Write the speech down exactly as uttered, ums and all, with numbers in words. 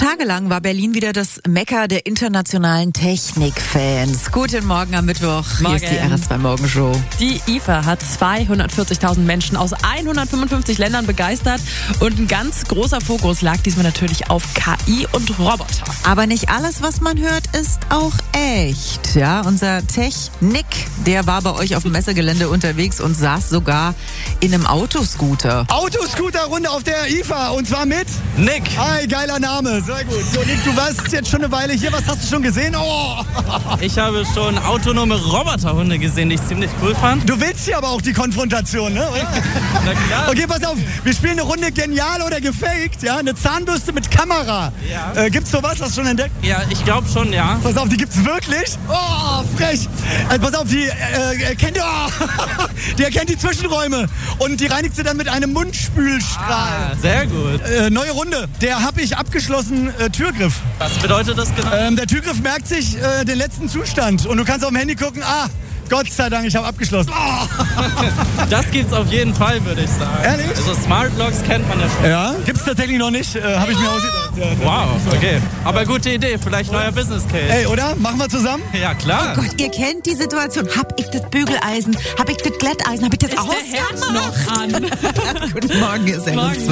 Tagelang war Berlin wieder das Mekka der internationalen Technikfans. Guten Morgen am Mittwoch. Morgen. Hier ist die R S zwei Morgenshow. Die I F A hat zweihundertvierzigtausend Menschen aus hundertfünfundfünfzig Ländern begeistert und ein ganz großer Fokus lag diesmal natürlich auf K I und Roboter. Aber nicht alles, was man hört, ist auch echt. Ja, unser Tech-Nick, der war bei euch auf dem Messegelände unterwegs und saß sogar in einem Autoscooter. Autoscooter-Runde auf der I F A und zwar mit Nick. Hi, geiler Name, sehr gut. So, Nick, du warst jetzt schon eine Weile hier. Was hast du schon gesehen? Oh. Ich habe schon autonome Roboterhunde gesehen, die ich ziemlich cool fand. Du willst hier aber auch die Konfrontation, ne? Oder? Na klar. Okay, pass auf. Wir spielen eine Runde genial oder gefaked, ja? Eine Zahnbürste mit Kamera. Ja. Äh, gibt's sowas? Hast du schon entdeckt? Ja, ich glaube schon, ja. Pass auf, die gibt's wirklich? Oh, frech. Also, pass auf, die äh, erkennt, oh, die erkennt die Zwischenräume und die reinigt sie dann mit einem Mundspülstrahl. Ah, sehr gut. Äh, neue Runde. Der habe ich abgeschlossen äh, Türgriff. Was bedeutet das genau? Ähm, der Türgriff merkt sich äh, den letzten Zustand und du kannst auf dem Handy gucken, ah, Gott sei Dank, ich habe abgeschlossen. Oh. Das gibt's auf jeden Fall, würde ich sagen. Ehrlich? Also Smart Locks kennt man ja schon. Ja, gibt's tatsächlich noch nicht, äh, habe ich mir ausgedacht. Ja, Wow, okay. Aber gute Idee, vielleicht neuer Business Case. Ey, oder? Machen wir zusammen? Ja, klar. Oh Gott, ihr kennt die Situation. Hab ich das Bügeleisen? Hab ich das Glätteisen? Hab ich das Ist Aus? der Herd noch an? Guten Morgen, ihr Sendung. Morgen.